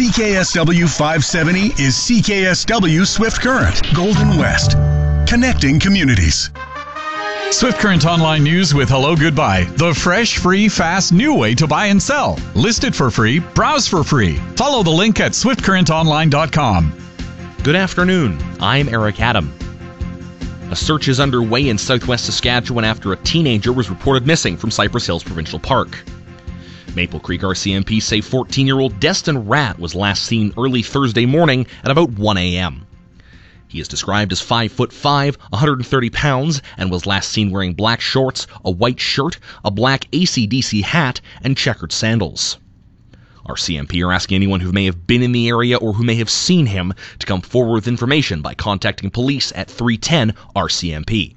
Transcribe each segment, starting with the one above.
CKSW 570 is CKSW Swift Current, Golden West, connecting communities. Swift Current Online News with Hello Goodbye, the fresh, free, fast, new way to buy and sell. List it for free, browse for free. Follow the link at swiftcurrentonline.com. Good afternoon, I'm Eric Adam. A search is underway in southwest Saskatchewan after a teenager was reported missing from Cypress Hills Provincial Park. Maple Creek RCMP say 14-year-old Destin Ratt was last seen early Thursday morning at about 1 a.m. He is described as 5'5", 130 pounds, and was last seen wearing black shorts, a white shirt, a black AC/DC hat, and checkered sandals. RCMP are asking anyone who may have been in the area or who may have seen him to come forward with information by contacting police at 310 RCMP.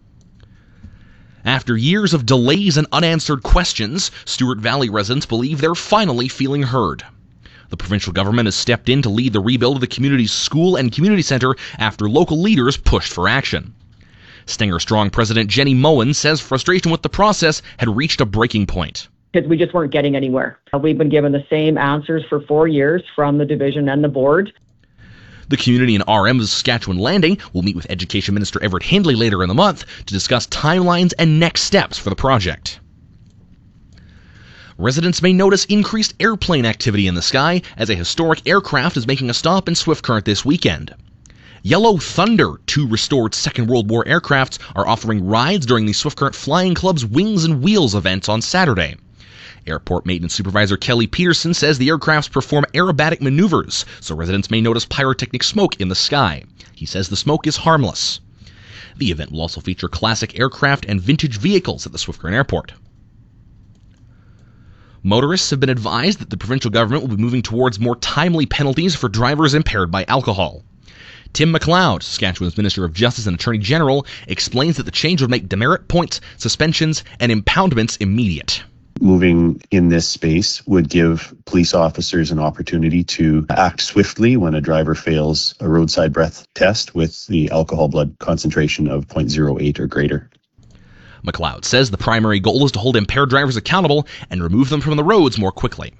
After years of delays and unanswered questions, Stewart Valley residents believe they're finally feeling heard. The provincial government has stepped in to lead the rebuild of the community's school and community centre after local leaders pushed for action. Stenger Strong President Jenny Moen says frustration with the process had reached a breaking point. Because we just weren't getting anywhere. We've been given the same answers for 4 years from the division and the board. The community in RM of Saskatchewan Landing will meet with Education Minister Everett Hindley later in the month to discuss timelines and next steps for the project. Residents may notice increased airplane activity in the sky as a historic aircraft is making a stop in Swift Current this weekend. Yellow Thunder, 2 restored Second World War aircrafts, are offering rides during the Swift Current Flying Club's Wings and Wheels events on Saturday. Airport Maintenance Supervisor Kelly Peterson says the aircrafts perform aerobatic maneuvers, so residents may notice pyrotechnic smoke in the sky. He says the smoke is harmless. The event will also feature classic aircraft and vintage vehicles at the Swift Current Airport. Motorists have been advised that the provincial government will be moving towards more timely penalties for drivers impaired by alcohol. Tim McLeod, Saskatchewan's Minister of Justice and Attorney General, explains that the change would make demerit points, suspensions, and impoundments immediate. Moving in this space would give police officers an opportunity to act swiftly when a driver fails a roadside breath test with the alcohol blood concentration of 0.08 or greater. McLeod says the primary goal is to hold impaired drivers accountable and remove them from the roads more quickly.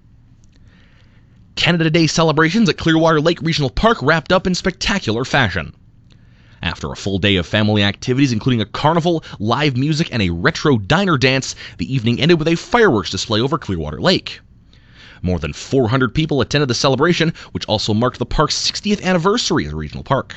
Canada Day celebrations at Clearwater Lake Regional Park wrapped up in spectacular fashion. After a full day of family activities, including a carnival, live music, and a retro diner dance, the evening ended with a fireworks display over Clearwater Lake. More than 400 people attended the celebration, which also marked the park's 60th anniversary as a regional park.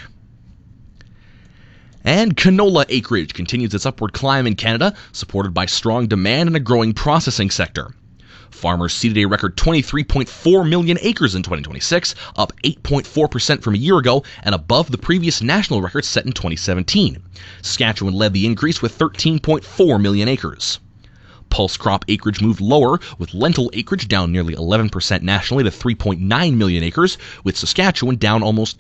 And canola acreage continues its upward climb in Canada, supported by strong demand and a growing processing sector. Farmers seeded a record 23.4 million acres in 2026, up 8.4% from a year ago and above the previous national record set in 2017. Saskatchewan led the increase with 13.4 million acres. Pulse crop acreage moved lower, with lentil acreage down nearly 11% nationally to 3.9 million acres, with Saskatchewan down almost